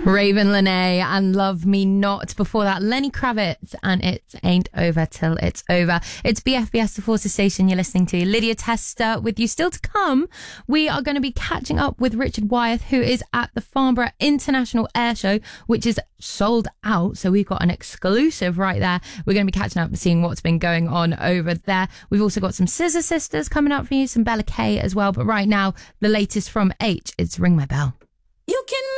Raven Lenae and Love Me Not. Before that, Lenny Kravitz and It Ain't Over Till It's Over. It's BFBS, the Forces Station. You're listening to Lydia Tester with you. Still to come, we are going to be catching up with Richard Wyeth, who is at the Farnborough International Air Show, which is sold out. So we've got an exclusive right there. We're going to be catching up and seeing what's been going on over there. We've also got some Scissor Sisters coming up for you, some Bella K as well. But right now, the latest from H, it's Ring My Bell. You can